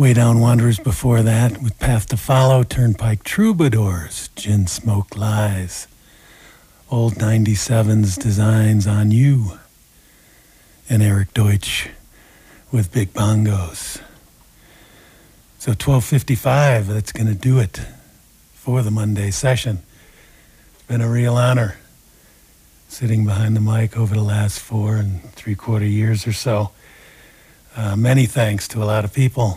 Way Down Wanderers before that, with Path to Follow, Turnpike Troubadours, Gin Smoke Lies, Old 97's Designs on You, and Eric Deutsch with Big Bongos. So 12:55, that's going to do it for the Monday session. It's been a real honor sitting behind the mic over the last 4 3/4 years or so. Many thanks to a lot of people.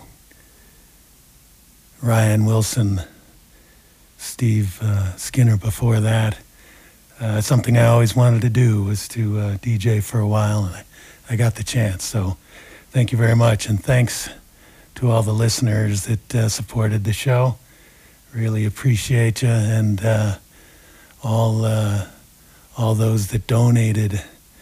Ryan Wilson, Steve Skinner before that. Something I always wanted to do was to DJ for a while, and I got the chance. So thank you very much, and thanks to all the listeners that supported the show. Really appreciate you, and all those that donated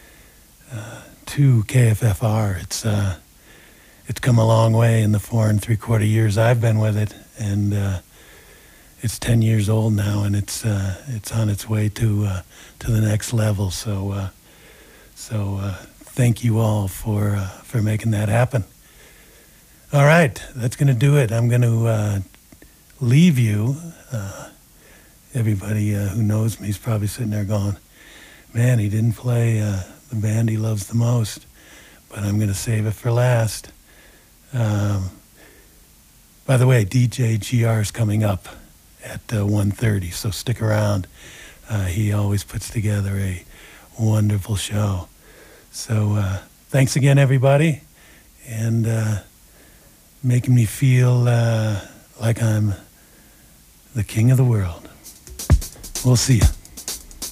to KFFR. It's come a long way in the 4 3/4 years I've been with it, and it's 10 years old now, and it's on its way to the next level. So thank you all for making that happen. All right, that's going to do it. I'm going to leave you. Everybody who knows me is probably sitting there going, man, he didn't play the band he loves the most, but I'm going to save it for last. By the way, DJ GR is coming up at 1:30, so stick around. He always puts together a wonderful show. So thanks again, everybody, and making me feel like I'm the king of the world. We'll see you.